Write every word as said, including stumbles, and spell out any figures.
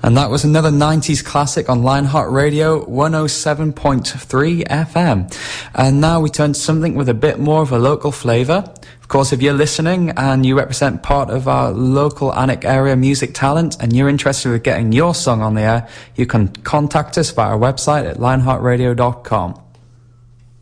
And that was another nineties classic on Lionheart Radio one oh seven point three F M. And now we turn to something with a bit more of a local flavour. Of course, if you're listening and you represent part of our local Alnwick area music talent and you're interested in getting your song on the air, you can contact us via our website at lionheart radio dot com.